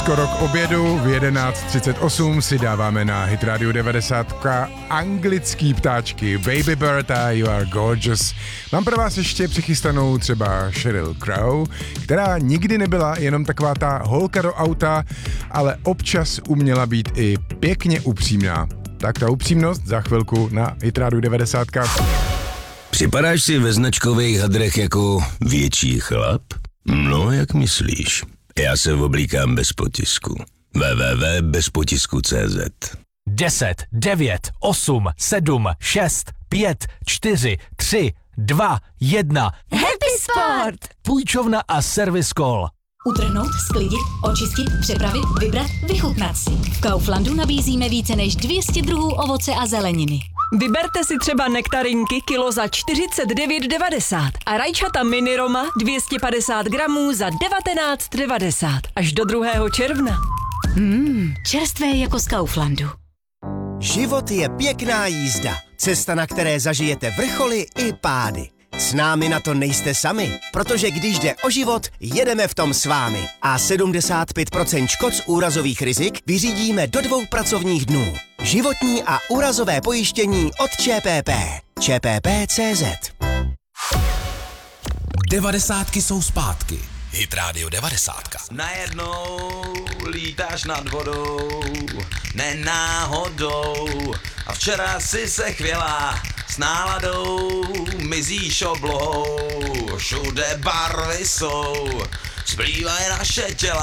skoro k obědu, v 11:38 si dáváme na Hit Radio 90 anglický ptáčky Baby Bird a You Are Gorgeous. Mám pro vás ještě přichystanou třeba Sheryl Crow, která nikdy nebyla jenom taková ta holka do auta, ale občas uměla být i pěkně upřímná. Tak ta upřímnost za chvilku na Hit Radio 90. Připadáš si ve značkových hadrech jako větší chlap? No, jak myslíš? Já se oblíkám bez potisku. www.bezpotisku.cz 10, 9, 8, 7, 6, 5, 4, 3, 2, 1. Happy Sport! Půjčovna a Service Call. Utrhnout, sklidit, očistit, přepravit, vybrat, vychutnat si. V Kauflandu nabízíme více než 200 druhů ovoce a zeleniny. Vyberte si třeba nektarinky kilo za 49,90 a rajčata mini Roma 250 gramů za 19,90 až do 2. června. Čerstvé jako z Kauflandu. Život je pěkná jízda. Cesta, na které zažijete vrcholy i pády. S námi na to nejste sami, protože když jde o život, jedeme v tom s vámi. A 75% škod z úrazových rizik vyřídíme do 2 pracovních dnů. Životní a úrazové pojištění od ČPP. ČPP.cz 90 jsou zpátky. Hit Radio 90. Najednou lítáš nad vodou, nenáhodou. A včera si se chvěla s náladou, mizíš oblohou, všude barvy jsou, splývají naše těla.